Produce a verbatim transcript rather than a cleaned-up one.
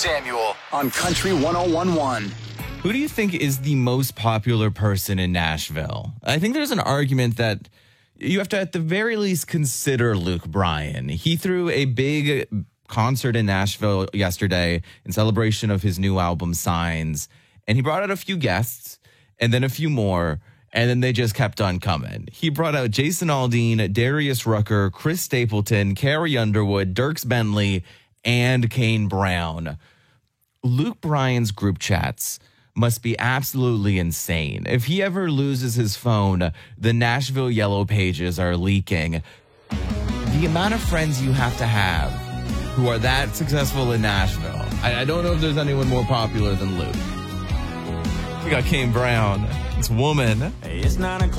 Samuel on Country one oh one one. Who do you think is the most popular person in Nashville? I think there's an argument that you have to, at the very least, consider Luke Bryan. He threw a big concert in Nashville yesterday in celebration of his new album, Signs. And he brought out a few guests and then a few more. And then they just kept on coming. He brought out Jason Aldean, Darius Rucker, Chris Stapleton, Carrie Underwood, Dierks Bentley, and Kane Brown. Luke Bryan's group chats must be absolutely insane. If he ever loses his phone, the Nashville Yellow Pages are leaking. The amount of friends you have to have who are that successful in Nashville. I, I don't know if there's anyone more popular than Luke. We got Kane Brown. It's Woman. It's nine o'clock.